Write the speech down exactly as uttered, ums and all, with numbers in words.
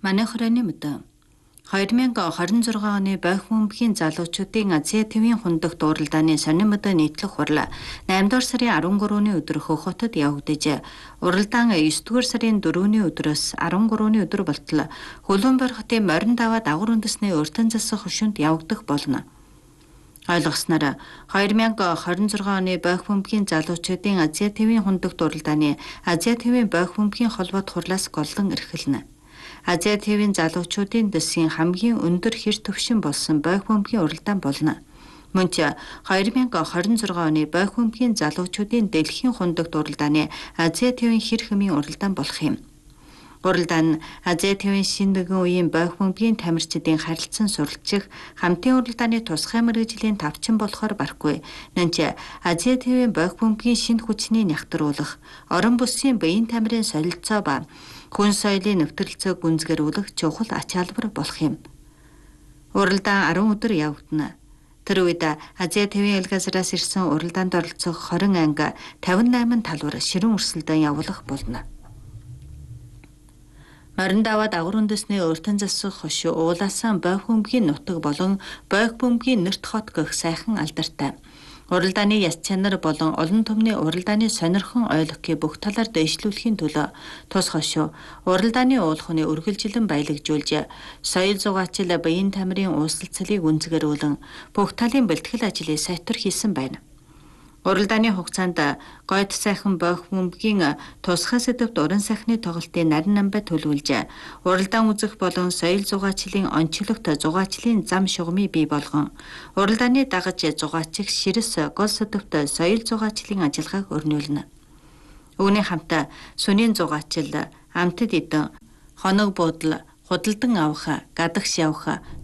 Манай хорооны мэдээ. хоёр мянга хорин зургаан оны бойх бөмбөгийн залуучуудын Азия тивийн хундагт уралдааны сонин мэдээ нийтлэх хурал наймдугаар сарын арван гурваны өдөр Хөх хотод явагдажээ. Уралдаан есдүгээр сарын дөрөвний өдрөөс арван гурваны өдөр болтол Хөлбөмбөр хотын морин даваа дагвар үндэсний өртөн засах хөшөнд явагдах болно. Ойлгосноор хоёр мянга хорин зургаан оны бойх бөмбөгийн залуучуудын Азия тивийн хундагт уралдааны Азия тивийн бойх бөмбөгийн холбоот хурлаас голлон эрхэлнэ. Азия тивийн залуучуудын дэсийн хамгийн өндөр хэр төвшин болсон бойх бөмбөгийн уралдаан болно. Мөн ч хоёр мянга хорин зургаан оны бойх бөмбөгийн залуучуудын дэлхийн хундагт уралдааны Азия тивийн хэр хэмийн уралдаан болох юм. Уралдаан нь Азия тивийн шинэ нэгэн үеийн бойх бөмбөгийн тамирчдын харилцан суралцах хамтын уралдааны тусгай мэргэжлийн тавчин болохоор барахгүй. Нэн ч Азия тивийн бойх бөмбөгийн шинэ хүчний нягтруулах, орон бүсгийн биеийн тамирын солилцоо ба хүн соёлын нэвтрэлцээг гүнзгийрүүлэх чухал ач холбогдол болох юм. Уралдаан арван өдөр явагдана. Тэр үед Азия тивийн элгазраас ирсэн уралдаанд оролцох хорин анги тавин найман талбар ширэн өрсөлдөөн явуулах болно. Морин даваа дагвар үндэсний өртөн засах хошуу уулаасан бойх бөмбөгийн нутаг болон бойх бөмбөгийн нэрт хот гэх сайхан алдартай. Уралдааны яс чанар болон олон түмний уралдааны сонирхон ойлгохыг бүх талаар дэвшлүүлэхийн төлөө тус хошуу уралдааны уулхны үргэлжилэн баялагжуулж соёл зугаачил биеийн тамирын ууслалцлыг үнцгэрүүлэн бүх талын бэлтгэл ажлыг сайтар хийсэн байна. Уралдааны хугацаанд гойд сайхан бойх бөмбөгийн тусгай сэдвт уран сайхны тоглолтын нарийн намбай төлөвлөж уралдаан үзэх болон соёл зугаачлалын онцлогт зугаачлалын зам шугамыг бий болгон уралдааны дагаж зугаачих ширэс гол сэдвт соёл зугаачлалын ажиллагааг өрнүүлнэ. Үүний хамт сүнийн зугаачил, амтд эдэн, хоног буудал, худалдан авах, гадагш явах,